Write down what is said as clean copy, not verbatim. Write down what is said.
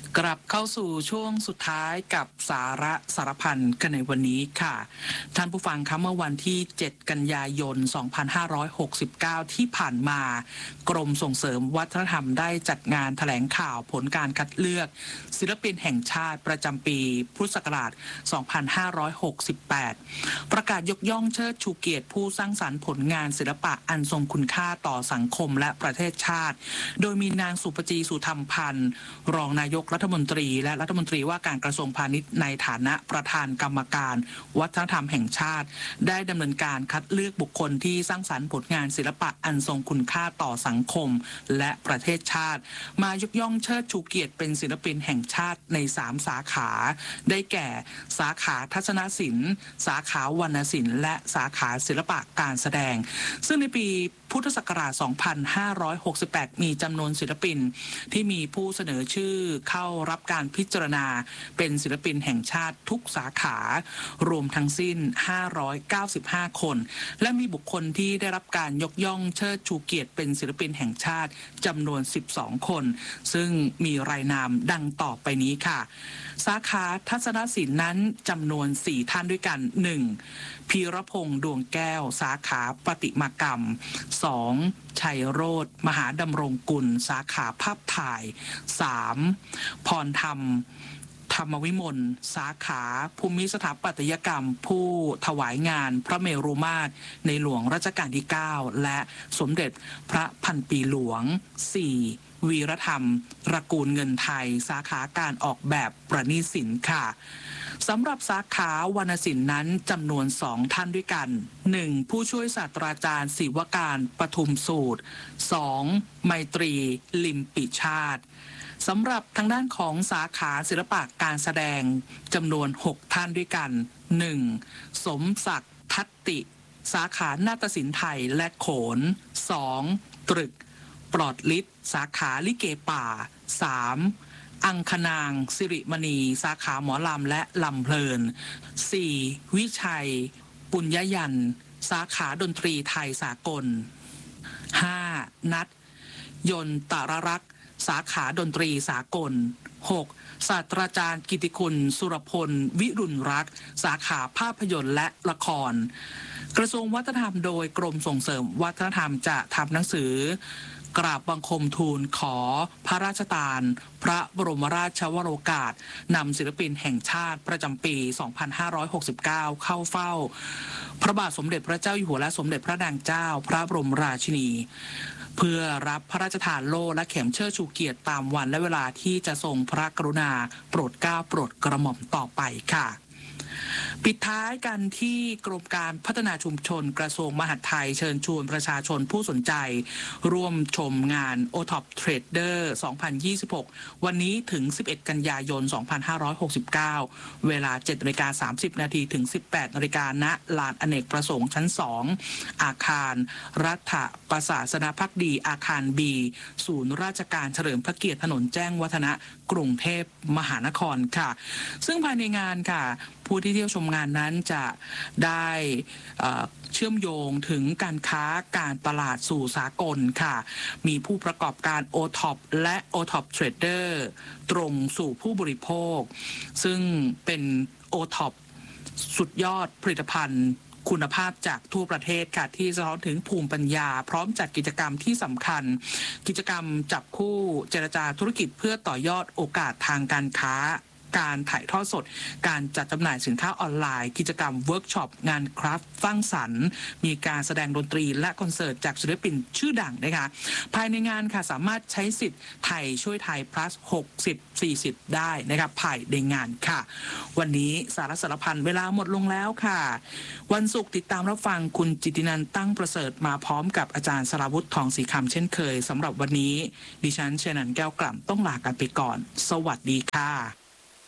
กลับเข้าสู่ช่วงสุดท้ายกับสาระสารพันกันในวันนี้ค่ะท่านผู้ฟังคะเมื่อวันที่7กันยายน2569ที่ผ่านมากรมส่งเสริมวัฒนธรรมได้จัดงานแถลงข่าวผลการคัดเลือกศิลปินแห่งชาติประจำปีพุทธศักราช2568ประกาศยกย่องเชิดชูเกียรติผู้สร้างสรรค์ผลงานศิลปะอันทรงคุณค่าต่อสังคมและประเทศชาติโดยมีนางสุปจีสุธรรมพันธ์รองนายกรัฐมนตรีและรัฐมนตรีว่าการกระทรวงพาณิชย์ในฐานะประธานกรรมการวัฒนธรรมแห่งชาติได้ดำเนินการคัดเลือกบุคคลที่สร้างสรรค์ผลงานศิลปะอันทรงคุณค่าต่อสังคมและประเทศชาติมายกย่องเชิดชูเกียรติเป็นศิลปินแห่งชาติใน3สาขาได้แก่สาขาทัศนศิลป์สาขาวรรณศิลป์และสาขาศิลปะการแสดงซึ่งในปีพุทธศักราช2568มีจำนวนศิลปินที่มีผู้เสนอชื่อเข้ารับการพิจารณาเป็นศิลปินแห่งชาติทุกสาขารวมทั้งสิ้น595คนและมีบุคคลที่ได้รับการยกย่องเชิดชูเกียรติเป็นศิลปินแห่งชาติจำนวน12คนซึ่งมีรายนามดังต่อไปนี้ค่ะสาขาทัศนศิลป์นั้นจำนวน4ท่านด้วยกัน 1. พีรพงษ์ดวงแก้วสาขาประติมากรรม 2. ชัยโรจน์มหาดำรงกุลสาขาภาพถ่าย 3. พรธรรมธรรมวิมลสาขาภูมิสถาปัตยกรรมผู้ถวายงานพระเมรุมาตรในหลวงรัชกาลที่9และสมเด็จพระพันปีหลวง 4. วีรธรรมตระกูลเงินไทยสาขาการออกแบบประณีตศิลป์ค่ะสำหรับสาขาวรรณศิลป์นั้นจำนวน2ท่านด้วยกัน 1. ผู้ช่วยศาสตราจารย์ศิวการปทุมสูตร 2. ไมตรีลิมปิชาติสำหรับทางด้านของสาขาศิลปะการแสดงจำนวน6ท่านด้วยกัน 1. สมศักดิ์ทัตติสาขานาฏศิลป์ไทยและโขน 2. ตรึกปลอดฤทธิ์สาขาลิเกป่า 3. อังคณางสิริมณีสาขาหมอลำและลำเพลิน 4. วิชัยปุญญยันต์สาขาดนตรีไทยสากล 5. นัทยนตรรักษ์สาขาดนตรีสากล 6. ศาสตราจารย์กิติคุณสุรพลวิรุณรักษ์สาขาภาพยนตร์และละครกระทรวงวัฒนธรรมโดยกรมส่งเสริมวัฒนธรรมจะทำหนังสือกราบบังคมทูลขอพระราชทานพระบรมราชวโรกาสนำศิลปินแห่งชาติประจำปี 2569 เข้าเฝ้าพระบาทสมเด็จพระเจ้าอยู่หัวและสมเด็จพระนางเจ้าพระบรมราชินีเพื่อรับพระราชทานโล่และเข็มเชิดชูเกียรติตามวันและเวลาที่จะทรงพระกรุณาโปรดเกล้าโปรดกระหม่อมต่อไปค่ะปิดท้ายกันที่กรมการพัฒนาชุมชนกระทรวงมหาดไทยเชิญชวนประชาชนผู้สนใจร่วมชมงาน OTOP Trader 2026 วันนี้ถึง11กันยายน2569เวลา 7:30 นถึง 18:00 นณลานอเนกประสงค์ชั้น2อาคารรัฐประศาสนภักดีอาคาร B ศูนย์ราชการเฉลิมพระเกียรติถนนแจ้งวัฒนะกรุงเทพมหานครค่ะซึ่งภายในงานค่ะผู้ที่เที่ยวชมงานนั้นจะได้เชื่อมโยงถึงการค้าการตลาดสู่สากลค่ะมีผู้ประกอบการ OTOP และ OTOP Trader ตรงสู่ผู้บริโภคซึ่งเป็น OTOP สุดยอดผลิตภัณฑ์คุณภาพจากทั่วประเทศค่ะที่สะท้อนถึงภูมิปัญญาพร้อมจัดกิจกรรมที่สำคัญกิจกรรมจับคู่เจรจาธุรกิจเพื่อต่อยอดโอกาสทางการค้าการถ่ายทอดสดการจัดจำหน่ายสินค้าออนไลน์กิจกรรมเวิร์กช็อปงานคราฟต์สร้างสรรค์มีการแสดงดนตรีและคอนเสิร์ตจากศิลปินชื่อดังนะคะภายในงานค่ะสามารถใช้สิทธิ์ไทยช่วยไทย plus 60-40 ได้นะครับภายในงานค่ะวันนี้สารสารพันเวลาหมดลงแล้วค่ะวันศุกร์ติดตามรับฟังคุณจิตตินันท์ตั้งประเสริฐมาพร้อมกับอาจารย์สราวุธทองศรีคำเช่นเคยสำหรับวันนี้ดิฉันเชนันท์แก้วกล่ำต้องลากันไปก่อนสวัสดีค่ะ